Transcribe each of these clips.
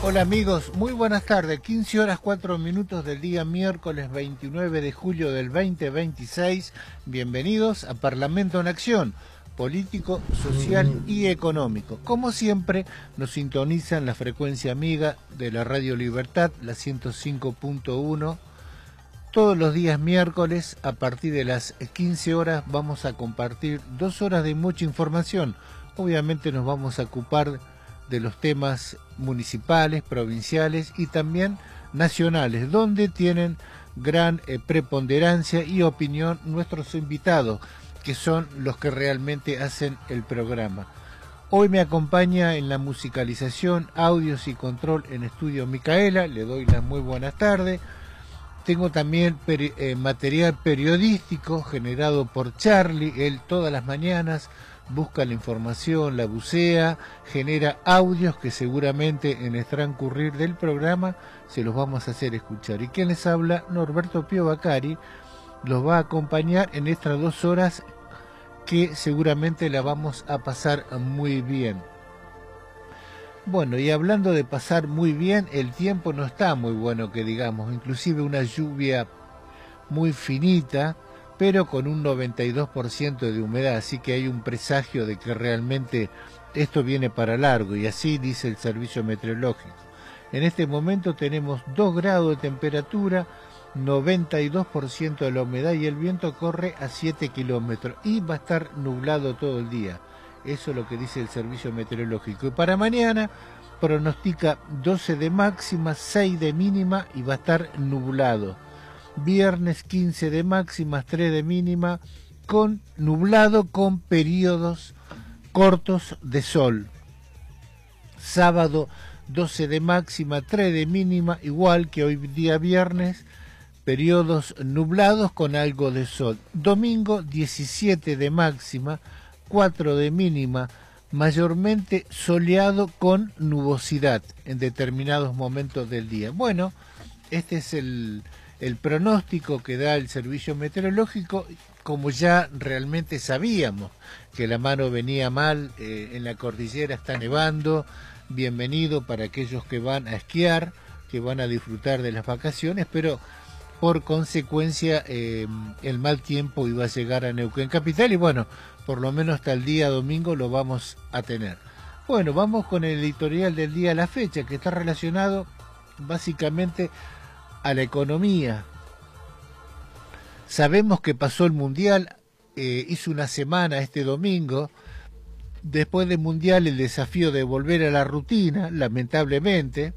Hola amigos, muy buenas tardes, 15 horas 4 minutos del día miércoles 29 de julio del 2026. Bienvenidos a Parlamento en Acción, político, social y económico. Como siempre, nos sintonizan la frecuencia amiga de la Radio Libertad, la 105.1. Todos los días miércoles, a partir de las 15 horas, vamos a compartir 2 horas de mucha información. Obviamente nos vamos a ocupar de los temas municipales, provinciales y también nacionales, donde tienen gran preponderancia y opinión nuestros invitados, que son los que realmente hacen el programa. Hoy me acompaña en la musicalización, audios y control en estudio Micaela, le doy las muy buenas tardes. Tengo también material periodístico generado por Charlie, él todas las mañanas busca la información, la bucea, genera audios que seguramente en el transcurrir del programa se los vamos a hacer escuchar. Y quien les habla, Norberto Pío Bacari, los va a acompañar en estas 2 horas que seguramente la vamos a pasar muy bien. Bueno, y hablando de pasar muy bien, el tiempo no está muy bueno que digamos, inclusive una lluvia muy finita, pero con un 92% de humedad, así que hay un presagio de que realmente esto viene para largo, y así dice el servicio meteorológico. En este momento tenemos 2 grados de temperatura, 92% de la humedad y el viento corre a 7 kilómetros y va a estar nublado todo el día. Eso es lo que dice el servicio meteorológico. Y para mañana pronostica 12 de máxima, 6 de mínima y va a estar nublado. Viernes 15 de máxima, 3 de mínima, con nublado con periodos cortos de sol. Sábado 12 de máxima, 3 de mínima, igual que hoy día viernes, periodos nublados con algo de sol. Domingo 17 de máxima, 4 de mínima, mayormente soleado con nubosidad en determinados momentos del día. Bueno, este es el pronóstico que da el servicio meteorológico, como ya realmente sabíamos que la mano venía mal, en la cordillera está nevando, bienvenido para aquellos que van a esquiar, que van a disfrutar de las vacaciones, pero por consecuencia el mal tiempo iba a llegar a Neuquén Capital y bueno, por lo menos hasta el día domingo lo vamos a tener. Bueno, vamos con el editorial del día a la fecha, que está relacionado básicamente a la economía. Sabemos que pasó el Mundial, hizo una semana este domingo. Después del Mundial el desafío de volver a la rutina, lamentablemente.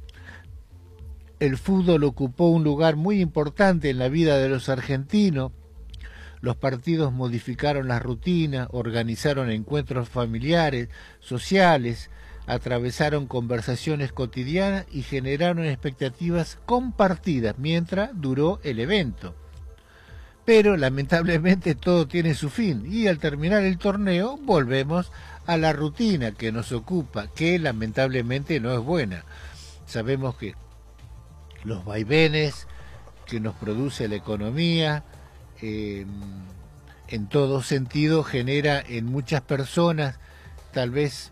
El fútbol ocupó un lugar muy importante en la vida de los argentinos. Los partidos modificaron la rutina, organizaron encuentros familiares, sociales, atravesaron conversaciones cotidianas y generaron expectativas compartidas mientras duró el evento. Pero lamentablemente todo tiene su fin y al terminar el torneo volvemos a la rutina que nos ocupa, que lamentablemente no es buena. Sabemos que los vaivenes que nos produce la economía, en todo sentido genera en muchas personas, tal vez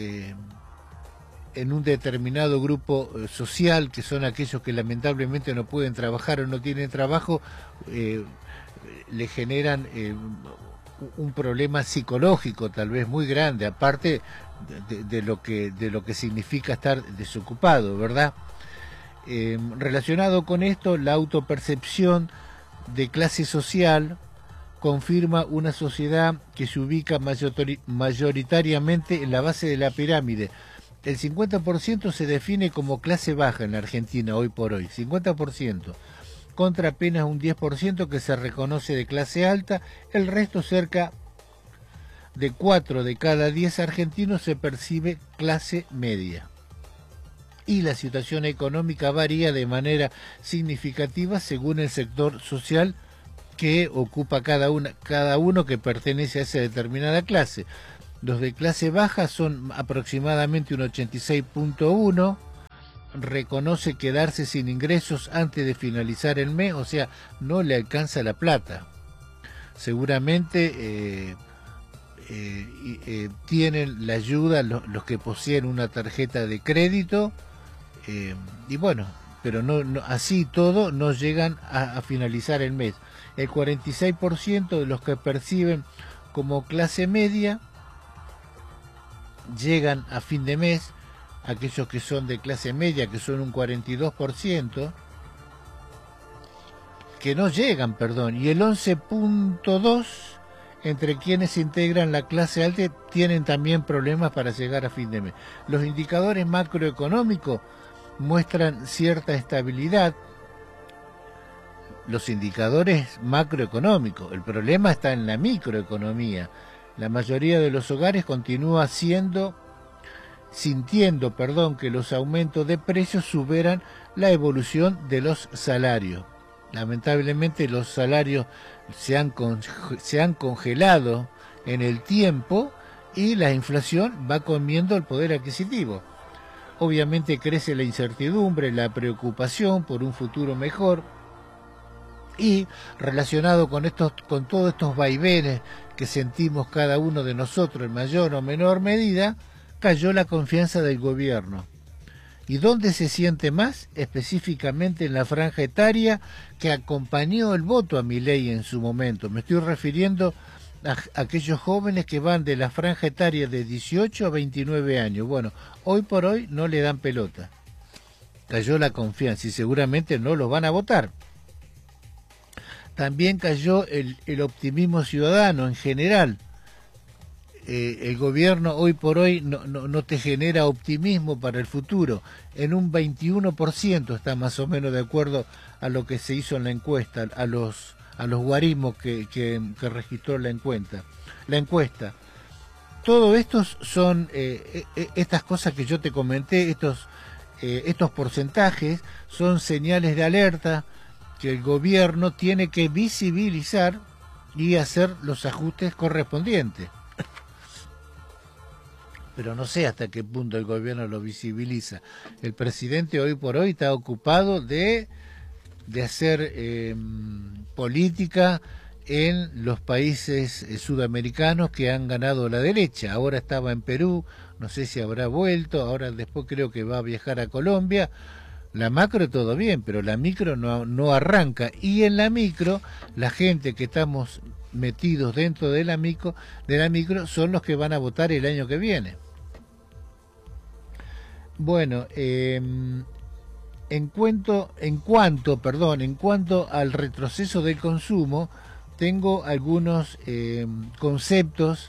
en un determinado grupo social, que son aquellos que lamentablemente no pueden trabajar o no tienen trabajo, le generan un problema psicológico tal vez muy grande, aparte de lo que significa estar desocupado, ¿verdad? Relacionado con esto, la autopercepción de clase social confirma una sociedad que se ubica mayoritariamente en la base de la pirámide. El 50% se define como clase baja en la Argentina hoy por hoy, 50%, contra apenas un 10% que se reconoce de clase alta, el resto, cerca de 4 de cada 10 argentinos, se percibe clase media. Y la situación económica varía de manera significativa según el sector social que ocupa cada uno que pertenece a esa determinada clase. Los de clase baja son aproximadamente un 86.1%, reconoce quedarse sin ingresos antes de finalizar el mes, o sea, no le alcanza la plata. Seguramente tienen la ayuda los que poseen una tarjeta de crédito y bueno, pero así todo no llegan a finalizar el mes. El 46% de los que perciben como clase media llegan a fin de mes, aquellos que son de clase media, que son un 42%, que no llegan, perdón, y el 11.2% entre quienes integran la clase alta tienen también problemas para llegar a fin de mes. Los indicadores macroeconómicos muestran cierta estabilidad. Los indicadores macroeconómicos, el problema está en la microeconomía. La mayoría de los hogares continúa sintiendo, que los aumentos de precios superan la evolución de los salarios. Lamentablemente los salarios se han congelado en el tiempo y la inflación va comiendo el poder adquisitivo. Obviamente crece la incertidumbre, la preocupación por un futuro mejor, y relacionado con todos estos vaivenes que sentimos cada uno de nosotros en mayor o menor medida, cayó la confianza del gobierno. ¿Y dónde se siente más? Específicamente en la franja etaria que acompañó el voto a Milei en su momento. Me estoy refiriendo a aquellos jóvenes que van de la franja etaria de 18 a 29 años. Bueno, hoy por hoy no le dan pelota. Cayó la confianza y seguramente no los van a votar. También cayó el optimismo ciudadano en general. El gobierno hoy por hoy no te genera optimismo para el futuro. En un 21% está más o menos de acuerdo a lo que se hizo en la encuesta, a los guarismos que registró la encuesta. Todo estos son estas cosas que yo te comenté, estos porcentajes son señales de alerta que el gobierno tiene que visibilizar y hacer los ajustes correspondientes. Pero no sé hasta qué punto el gobierno lo visibiliza. El presidente hoy por hoy está ocupado de hacer política en los países sudamericanos que han ganado la derecha. Ahora estaba en Perú, no sé si habrá vuelto, ahora después creo que va a viajar a Colombia. La macro todo bien, pero la micro no arranca. Y en la micro, la gente que estamos metidos dentro de la micro son los que van a votar el año que viene. Bueno, en cuanto al retroceso del consumo, tengo algunos conceptos,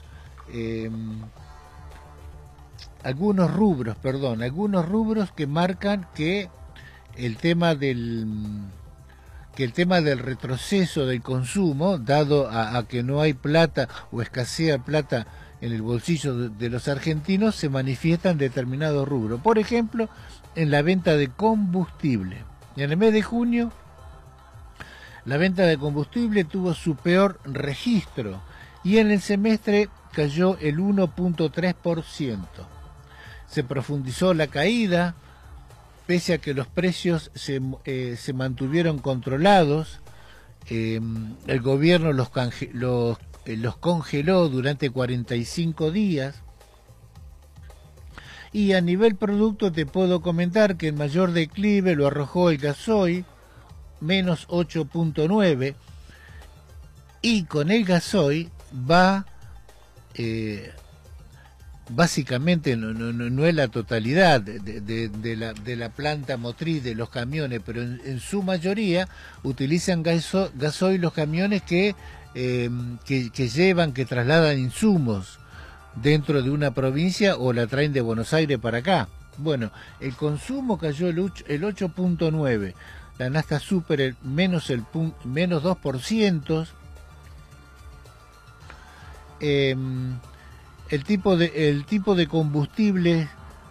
algunos rubros que marcan que el tema del retroceso del consumo, dado a que no hay plata o escasea plata en el bolsillo de los argentinos, se manifiesta en determinados rubros. Por ejemplo, en la venta de combustible. En el mes de junio, la venta de combustible tuvo su peor registro y en el semestre cayó el 1.3%. Se profundizó la caída, pese a que los precios se mantuvieron controlados. El gobierno los congeló durante 45 días. Y a nivel producto te puedo comentar que el mayor declive lo arrojó el gasoil, menos 8.9, y con el gasoil va, básicamente no es la totalidad de la planta motriz de los camiones, pero en su mayoría utilizan gasoil los camiones que trasladan insumos dentro de una provincia o la traen de Buenos Aires para acá. Bueno, el consumo cayó el 8.9%, la nafta super menos 2%, el tipo de combustible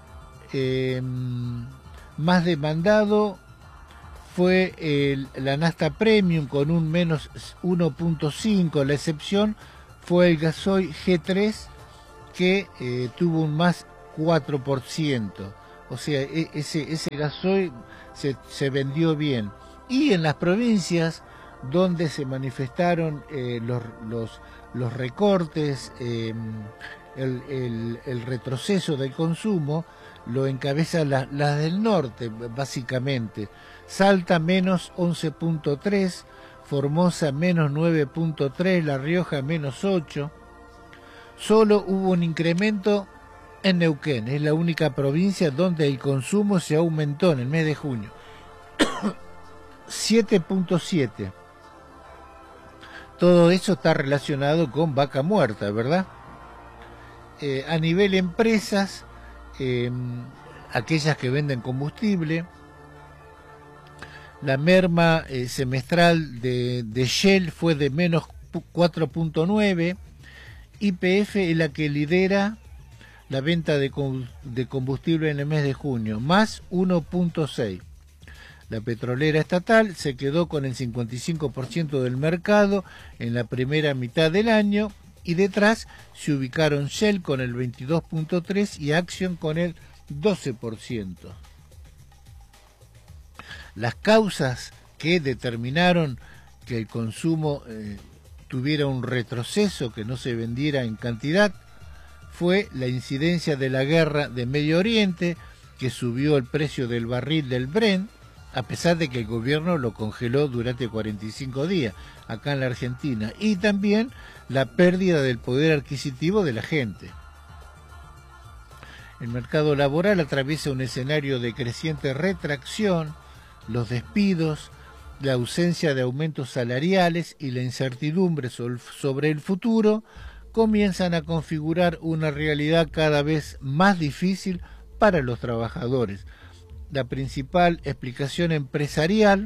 más demandado fue la nafta premium con un menos 1.5%, la excepción fue el gasoil G3 que tuvo un más 4%, o sea, ese gasoil se vendió bien. Y en las provincias donde se manifestaron los recortes, el retroceso del consumo, lo encabezan las del norte, básicamente. Salta menos 11.3, Formosa menos 9.3, La Rioja menos 8. Solo hubo un incremento en Neuquén, es la única provincia donde el consumo se aumentó en el mes de junio. 7.7. Todo eso está relacionado con vaca muerta, ¿verdad? A nivel empresas, aquellas que venden combustible, la merma semestral de Shell fue de menos 4.9, YPF es la que lidera la venta de combustible en el mes de junio, más 1.6. La petrolera estatal se quedó con el 55% del mercado en la primera mitad del año y detrás se ubicaron Shell con el 22.3% y Action con el 12%. Las causas que determinaron que el consumo tuviera un retroceso, que no se vendiera en cantidad, fue la incidencia de la guerra de Medio Oriente, que subió el precio del barril del Brent, a pesar de que el gobierno lo congeló durante 45 días acá en la Argentina, y también la pérdida del poder adquisitivo de la gente. El mercado laboral atraviesa un escenario de creciente retracción, los despidos, la ausencia de aumentos salariales y la incertidumbre sobre el futuro comienzan a configurar una realidad cada vez más difícil para los trabajadores. La principal explicación empresarial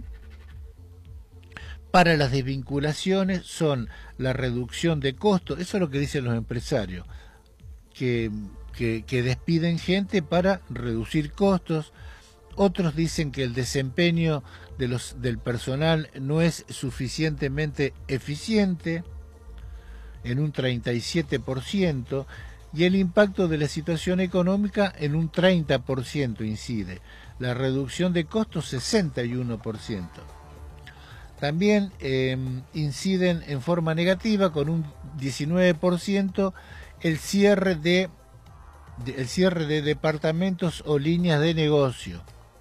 para las desvinculaciones son la reducción de costos, eso es lo que dicen los empresarios, que despiden gente para reducir costos. Otros dicen que el desempeño del personal no es suficientemente eficiente, en un 37%, y el impacto de la situación económica en un 30% incide. La reducción de costos 61%. También inciden en forma negativa con un 19% el cierre de departamentos o líneas de negocio.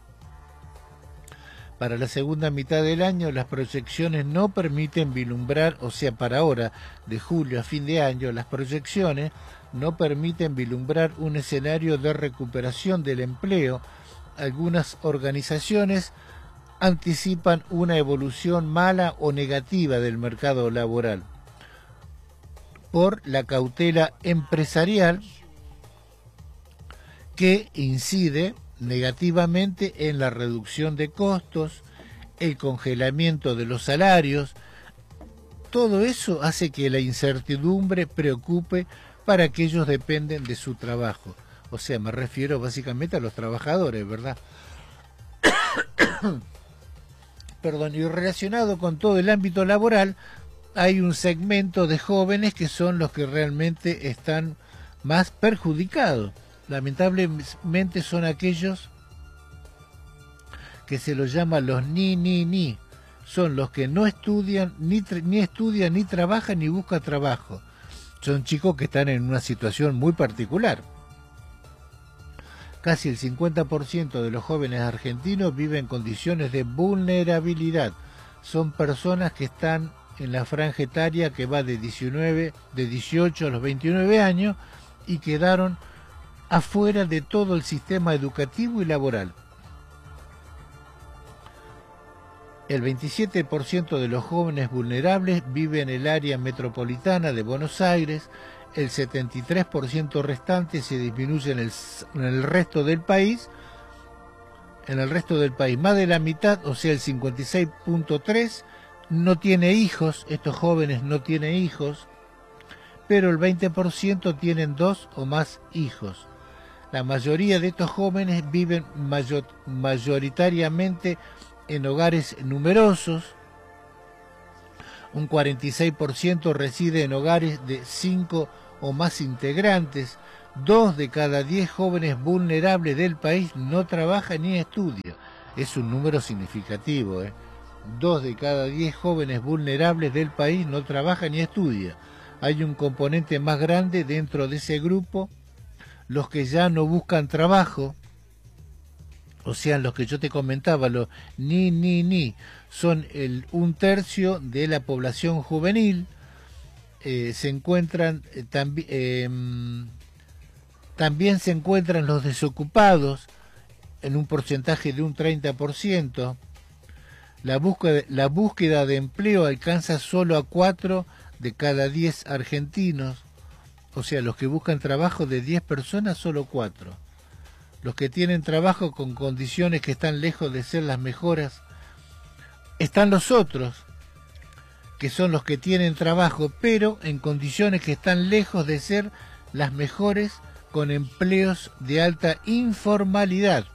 Para la segunda mitad del año las proyecciones no permiten vislumbrar, o sea, para ahora, de julio a fin de año, las proyecciones no permiten vislumbrar un escenario de recuperación del empleo. Algunas organizaciones anticipan una evolución mala o negativa del mercado laboral por la cautela empresarial que incide negativamente en la reducción de costos, el congelamiento de los salarios. Todo eso hace que la incertidumbre preocupe para aquellos que dependen de su trabajo. O sea, me refiero básicamente a los trabajadores, ¿verdad? Perdón, y relacionado con todo el ámbito laboral, hay un segmento de jóvenes que son los que realmente están más perjudicados. Lamentablemente son aquellos que se los llama los ni. Son los que no estudian, ni estudian, ni trabajan, ni buscan trabajo. Son chicos que están en una situación muy particular. Casi el 50% de los jóvenes argentinos viven en condiciones de vulnerabilidad. Son personas que están en la franja etaria que va de 18 a los 29 años y quedaron afuera de todo el sistema educativo y laboral. El 27% de los jóvenes vulnerables vive en el área metropolitana de Buenos Aires, el 73% restante se disminuye en el resto del país. En el resto del país, más de la mitad, o sea el 56.3%, no tiene hijos. Estos jóvenes no tienen hijos, pero el 20% tienen 2 o más hijos. La mayoría de estos jóvenes viven mayoritariamente en hogares numerosos. Un 46% reside en hogares de 5 o más integrantes. 2 de cada 10 jóvenes vulnerables del país no trabajan ni estudian. Es un número significativo, 2 de cada 10 jóvenes vulnerables del país no trabajan ni estudian. Hay un componente más grande dentro de ese grupo, los que ya no buscan trabajo, o sea, los que yo te comentaba, los ni, son un tercio de la población juvenil. Se encuentran también se encuentran los desocupados en un porcentaje de un 30%. La búsqueda de empleo alcanza solo a 4 de cada 10 argentinos. O sea, los que buscan trabajo de 10 personas, solo 4. Los que tienen trabajo con condiciones que están lejos de ser las mejores. Están los otros, que son los que tienen trabajo, pero en condiciones que están lejos de ser las mejores, con empleos de alta informalidad.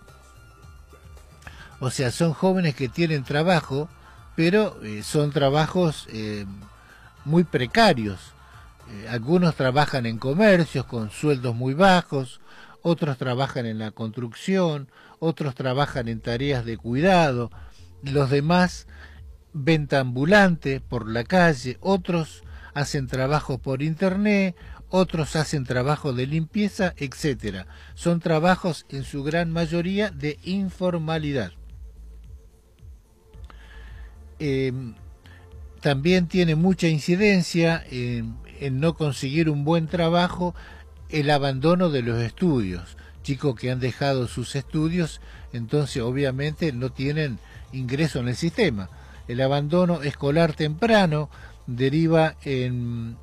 O sea, son jóvenes que tienen trabajo, pero son trabajos muy precarios. Algunos trabajan en comercios con sueldos muy bajos, otros trabajan en la construcción, otros trabajan en tareas de cuidado, los demás venta ambulante por la calle, otros hacen trabajos por internet, otros hacen trabajo de limpieza, etcétera. Son trabajos en su gran mayoría de informalidad. También tiene mucha incidencia en no conseguir un buen trabajo el abandono de los estudios. Chicos que han dejado sus estudios, entonces obviamente no tienen ingreso en el sistema. El abandono escolar temprano deriva en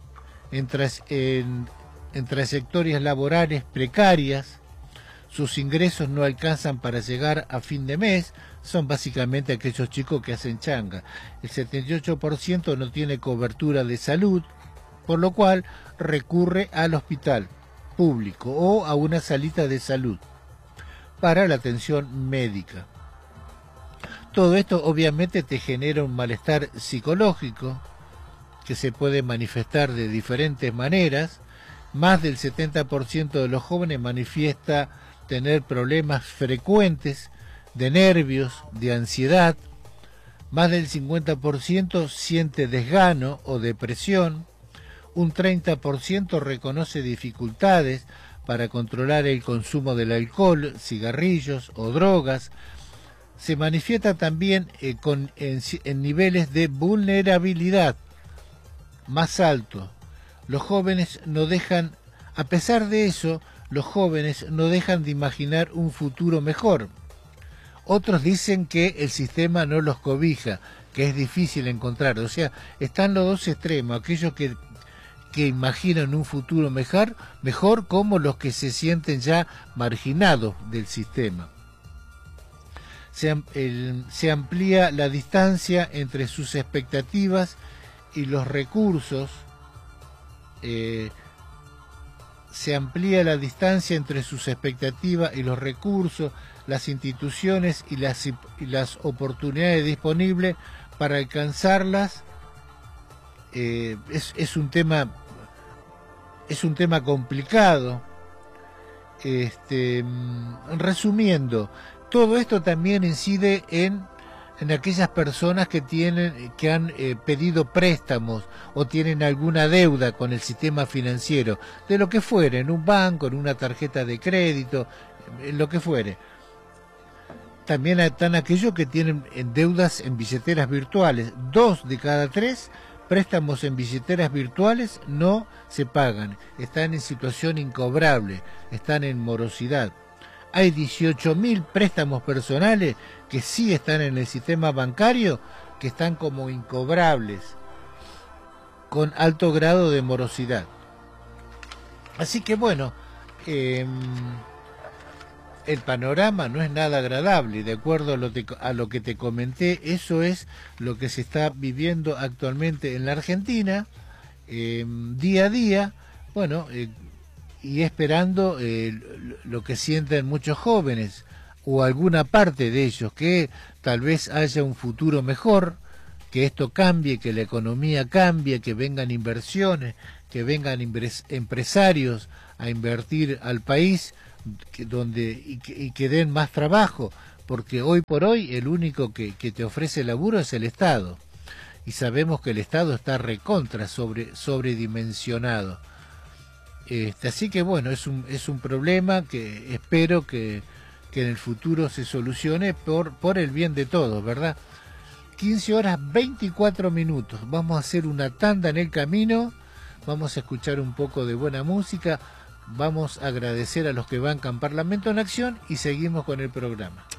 trayectorias laborales precarias. Sus ingresos no alcanzan para llegar a fin de mes. Son básicamente aquellos chicos que hacen changa. El 78% no tiene cobertura de salud, por lo cual recurre al hospital público o a una salita de salud para la atención médica. Todo esto obviamente te genera un malestar psicológico que se puede manifestar de diferentes maneras. Más del 70% de los jóvenes manifiesta tener problemas frecuentes de nervios, de ansiedad. Más del 50% siente desgano o depresión. Un 30% reconoce dificultades para controlar el consumo del alcohol, cigarrillos o drogas. Se manifiesta también en niveles de vulnerabilidad más altos. Los jóvenes no dejan, a pesar de eso, los jóvenes no dejan de imaginar un futuro mejor. Otros dicen que el sistema no los cobija, que es difícil encontrar. O sea, están los dos extremos, aquellos que imaginan un futuro mejor como los que se sienten ya marginados del sistema. Se amplía la distancia entre sus expectativas y los recursos. Se amplía la distancia entre sus expectativas y los recursos, las instituciones y las oportunidades disponibles para alcanzarlas. Es un tema complicado. Resumiendo, todo esto también incide en aquellas personas que han pedido préstamos o tienen alguna deuda con el sistema financiero, de lo que fuere, en un banco, en una tarjeta de crédito, en lo que fuere. También están aquellos que tienen deudas en billeteras virtuales. 2 de cada 3 préstamos en billeteras virtuales no se pagan, están en situación incobrable, están en morosidad. Hay 18.000 préstamos personales que sí están en el sistema bancario, que están como incobrables, con alto grado de morosidad. Así que bueno, el panorama no es nada agradable. De acuerdo a lo que te comenté, eso es lo que se está viviendo actualmente en la Argentina, día a día. Bueno, y esperando lo que sienten muchos jóvenes, o alguna parte de ellos, que tal vez haya un futuro mejor, que esto cambie, que la economía cambie, que vengan inversiones, que vengan empresarios a invertir al país, y que den más trabajo, porque hoy por hoy el único que te ofrece laburo es el Estado, y sabemos que el Estado está recontra sobredimensionado. Así que bueno, es un problema que espero que que en el futuro se solucione por el bien de todos, ¿verdad? 15 horas 24 minutos. Vamos a hacer una tanda en el camino, vamos a escuchar un poco de buena música, vamos a agradecer a los que bancan Parlamento en Acción y seguimos con el programa.